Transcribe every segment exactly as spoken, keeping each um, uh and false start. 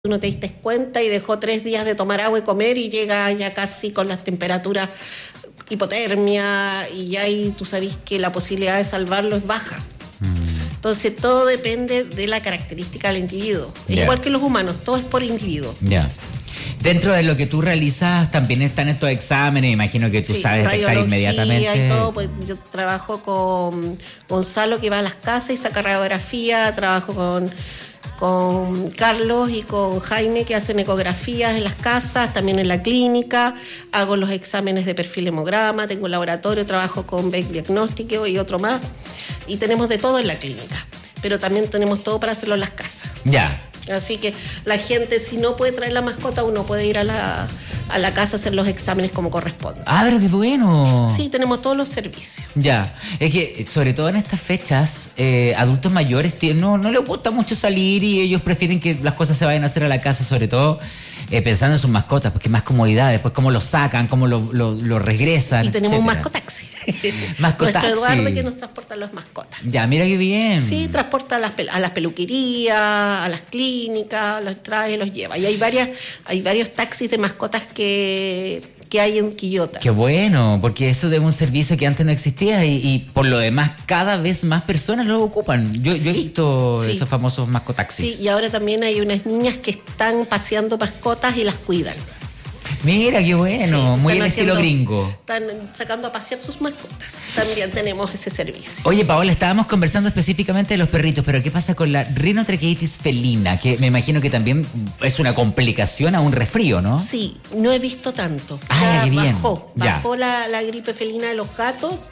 tú no te diste cuenta y dejó tres días de tomar agua y comer y llega ya casi con las temperaturas hipotermia y ya ahí tú sabes que la posibilidad de salvarlo es baja. Mm. Entonces todo depende de la característica del individuo. Es yeah. igual que los humanos, todo es por individuo. Ya. Yeah. Dentro de lo que tú realizas también están estos exámenes, imagino que tú sí, sabes detectar inmediatamente. Y todo, pues yo trabajo con Gonzalo que va a las casas y saca radiografía, trabajo con, con Carlos y con Jaime que hacen ecografías en las casas, también en la clínica, hago los exámenes de perfil hemograma, tengo un laboratorio, trabajo con Beck Diagnóstico y otro más, y tenemos de todo en la clínica, pero también tenemos todo para hacerlo en las casas. Ya. Así que la gente, si no puede traer la mascota, uno puede ir a la, a la casa a hacer los exámenes como corresponde. Ah, pero qué bueno. Sí, tenemos todos los servicios. Ya, es que sobre todo en estas fechas, eh, adultos mayores no, no les gusta mucho salir y ellos prefieren que las cosas se vayan a hacer a la casa, sobre todo eh, pensando en sus mascotas, porque más comodidad, después cómo lo sacan, cómo lo, lo, lo regresan. Y tenemos etcétera. mascotaxi. Mascotaxi. Nuestro Eduardo que nos transporta las mascotas. Ya, mira qué bien. Sí, transporta a las, a las peluquerías, a las clínicas, los trae, los lleva. Y hay varias, hay varios taxis de mascotas que, que hay en Quillota. Qué bueno, porque eso es un servicio que antes no existía y, y por lo demás cada vez más personas lo ocupan. Yo, sí, yo he visto sí. esos famosos mascotaxis. Sí, y ahora también hay unas niñas que están paseando mascotas y las cuidan. Mira, qué bueno, sí, muy el estilo gringo. Están sacando a pasear sus mascotas. También tenemos ese servicio. Oye, Paola, estábamos conversando específicamente de los perritos, pero ¿qué pasa con la rinotraqueitis felina? Que me imagino que también es una complicación a un resfrío, ¿no? Sí, no he visto tanto. Ah, qué bien. Bajó, bajó la, la gripe felina de los gatos.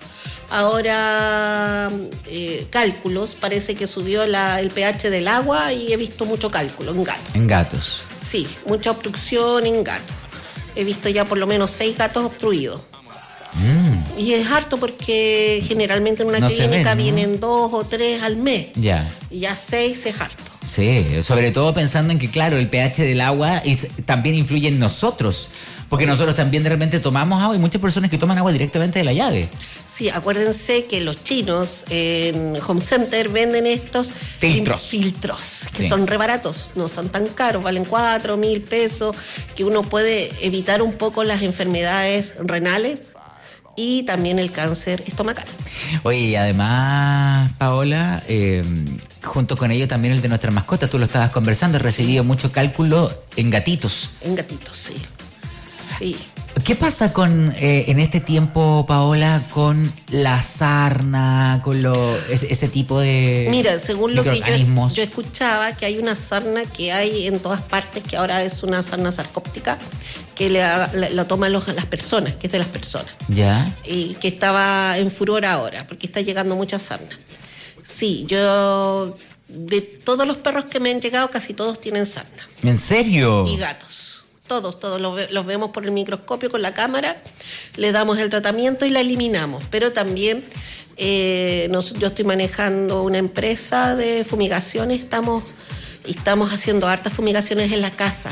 Ahora eh, cálculos, parece que subió la, el pH del agua y he visto mucho cálculo en gatos. En gatos. Sí, mucha obstrucción en gatos. He visto ya por lo menos seis gatos obstruidos. Mm. Y es harto porque generalmente en una no clínica ven, ¿no? vienen dos o tres al mes. Ya. Y ya seis es harto. Sí, sobre todo pensando en que, claro, el pH del agua es, también influye en nosotros. Porque nosotros también de repente tomamos agua y muchas personas que toman agua directamente de la llave. Sí, acuérdense que los chinos en Home Center venden estos filtros, filtros que sí. son re baratos, no son tan caros, valen cuatro mil pesos, que uno puede evitar un poco las enfermedades renales y también el cáncer estomacal. Oye, y además, Paola, eh, junto con ello también el de nuestras mascotas, tú lo estabas conversando, he recibido mucho cálculo en gatitos. En gatitos, sí. Sí. ¿Qué pasa con eh, en este tiempo, Paola, con la sarna, con lo, ese, ese tipo de Mira, según lo que yo, yo escuchaba, que hay una sarna que hay en todas partes, que ahora es una sarna sarcóptica, que le, la, la toman los, las personas, que es de las personas. Ya. Y que estaba en furor ahora, porque está llegando mucha sarna. Sí, yo... De todos los perros que me han llegado, casi todos tienen sarna. ¿En serio? Y gatos. Todos, todos los, los vemos por el microscopio con la cámara, le damos el tratamiento y la eliminamos. Pero también eh, nos, yo estoy manejando una empresa de fumigaciones, estamos, estamos haciendo hartas fumigaciones en la casa.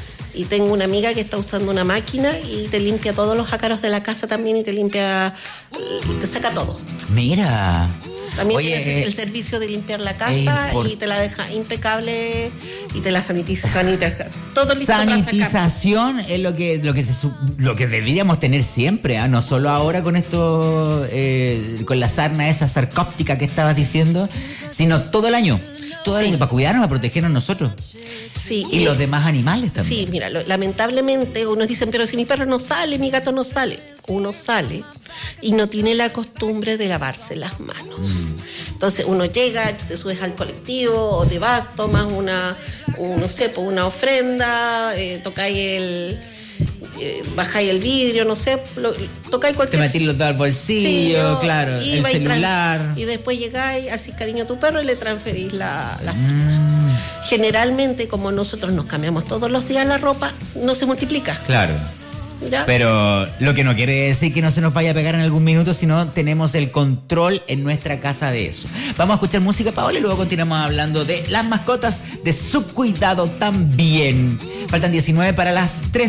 Y tengo una amiga que está usando una máquina y te limpia todos los ácaros de la casa también y te limpia, te saca todo. Mira. También Oye, tienes eh, el servicio de limpiar la casa por... y te la deja impecable y te la sanitiza, sanitiza todo listo sanitización para sacar. Es lo que lo que se lo que deberíamos tener siempre, ¿eh? No solo ahora con esto eh, con la sarna esa sarcóptica que estabas diciendo, sino todo el año. Todo sí. el año para cuidarnos, para protegernos nosotros. Sí, y, y los demás animales también. Sí, mira, lo, lamentablemente unos dicen, pero si mi perro no sale, mi gato no sale. Uno sale y no tiene la costumbre de lavarse las manos. Mm. Entonces uno llega, te subes al colectivo o te vas, tomas una, un, no sé, una ofrenda, eh, tocáis el... Eh, bajáis el vidrio, no sé, lo, tocáis cualquier... Te metís los dos al bolsillo, sí, claro, y el celular. Y después llegáis, así cariño a tu perro y le transferís la, la sarna. Mm. Generalmente, como nosotros nos cambiamos todos los días la ropa, no se multiplica. Claro. ¿Ya? Pero lo que no quiere decir que no se nos vaya a pegar en algún minuto, sino tenemos el control en nuestra casa de eso. Vamos a escuchar música, Paola, y luego continuamos hablando de las mascotas, de su cuidado también. Faltan diecinueve para las tres.